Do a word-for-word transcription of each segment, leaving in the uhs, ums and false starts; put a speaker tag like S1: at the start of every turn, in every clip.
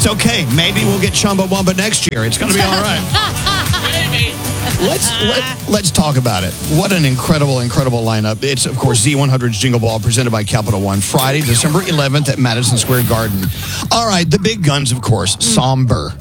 S1: It's okay. Maybe we'll get Chumbawamba next year. It's going to be all right.
S2: Maybe.
S1: Let's let, let's talk about it. What an incredible, incredible lineup. It's, of course, Z one hundred's Jingle Ball presented by Capital One. Friday, December eleventh at Madison Square Garden. All right, the big guns, of course, Somber.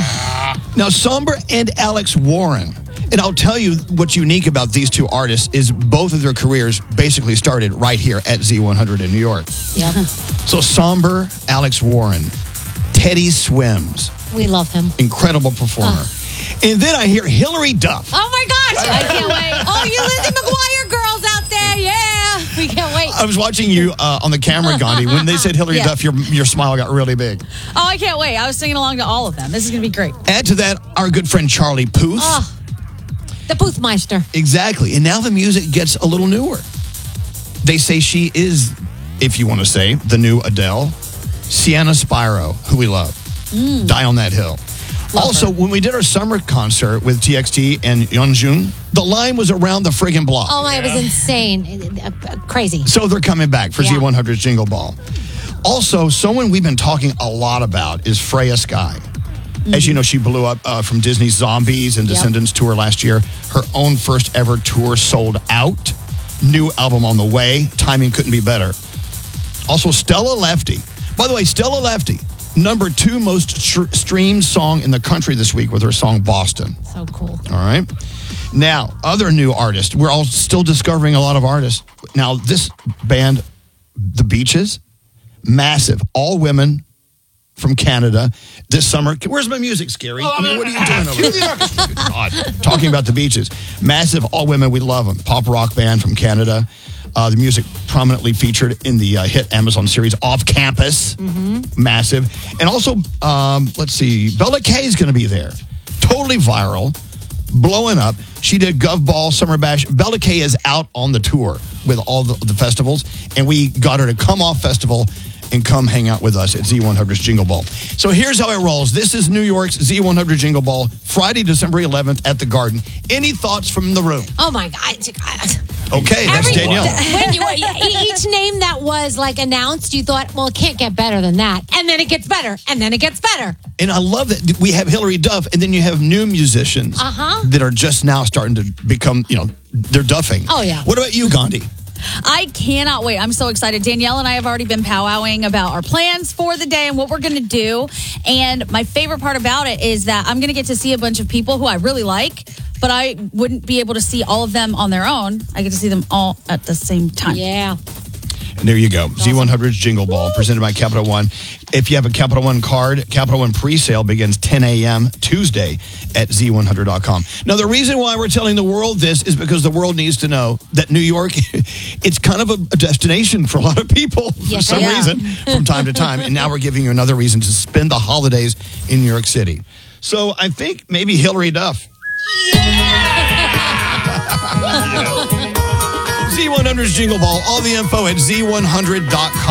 S3: Oh.
S1: Now, Somber and Alex Warren. And I'll tell you what's unique about these two artists is both of their careers basically started right here at Z one hundred in New York.
S3: Yep.
S1: So Somber, Alex Warren, Teddy Swims.
S3: We love him.
S1: Incredible performer.
S3: Oh.
S1: And then I hear Hillary Duff.
S3: Oh, my gosh. I can't wait. Oh, you Lizzie McGuire girls out there. Yeah. We can't wait.
S1: I was watching you uh, on the camera, Gandhi. When they said Hillary
S3: Yeah.
S1: Duff, your, your smile got really big.
S2: Oh, I can't wait. I was singing along to all of them. This is going to be great.
S1: Add to that, our good friend Charlie Puth.
S3: Oh, the Boothmeister.
S1: Exactly. And now the music gets a little newer. They say she is, if you want to say, the new Adele. Sienna Spiro, who we love.
S3: Mm.
S1: Die on that hill.
S3: Love
S1: also,
S3: her.
S1: when we did our summer concert with T X T and Yeonjun, the line was around the friggin' block.
S3: Oh, my, it was insane. Uh, uh, Crazy.
S1: So they're coming back for
S3: Yeah.
S1: Z one hundred's Jingle Ball. Also, someone we've been talking a lot about is Freya Sky. Mm-hmm. As you know, she blew up uh, from Disney's Zombies and
S3: Yep.
S1: Descendants tour last year. Her own first ever tour sold out. New album on the way. Timing couldn't be better. Also, Stella Lefty. By the way, Stella Lefty, number two most tr- streamed song in the country this week with her song Boston.
S3: So cool.
S1: All right. Now, other new artists. We're all still discovering a lot of artists. Now, this band, The Beaches, massive. All women from Canada this summer. Where's my music, Scary? I mean, what are you doing over there? Good God. Talking about The Beaches. Massive, all women. We love them. Pop rock band from Canada. Uh, the music prominently featured in the uh, hit Amazon series Off Campus. Mm-hmm. Massive. And also, um, let's see, Bella Kay is going to be there. Totally viral. Blowing up. She did Gov Ball, Summer Bash. Bella Kay is out on the tour with all the, the festivals. And we got her to come off festival and come hang out with us at Z one hundred's Jingle Ball. So here's how it rolls. This is New York's Z one hundred Jingle Ball, Friday, December eleventh at the Garden. Any thoughts from the room?
S3: Oh, my God.
S1: Okay, that's
S3: Every-
S1: Danielle.
S3: When you, each name that was like announced, you thought, well, it can't get better than that. And then it gets better. And then it gets better.
S1: And I love that we have Hillary Duff, and then you have new musicians
S3: Uh-huh.
S1: that are just now starting to become, you know, they're duffing.
S3: Oh, yeah.
S1: What about you, Gandhi?
S2: I cannot wait. I'm so excited. Danielle and I have already been powwowing about our plans for the day and what we're going to do. And my favorite part about it is that I'm going to get to see a bunch of people who I really like, but I wouldn't be able to see all of them on their own. I get to see them all at the same time.
S3: Yeah.
S1: And there you go. Z one hundred's Jingle Ball, presented by Capital One. If you have a Capital One card, Capital One pre-sale begins ten a.m. Tuesday at Z one hundred dot com. Now, the reason why we're telling the world this is because the world needs to know that New York, it's kind of a, a destination for a lot of people for
S3: Yes,
S1: some
S2: yeah.
S1: reason from time to time. And now we're giving you another reason to spend the holidays in New York City. So I think maybe Hillary Duff. Z one hundred's Jingle Ball. All the info at Z one hundred dot com.